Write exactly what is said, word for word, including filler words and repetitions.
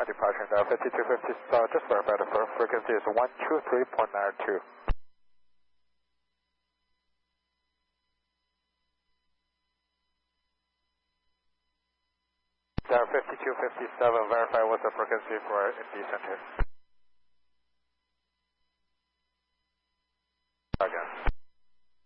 departure. Dial fifty-two fifty, uh, just verify the fre- frequency is one two three point nine two. Dial fifty-two fifty-seven, verify what's the frequency for Indy Center.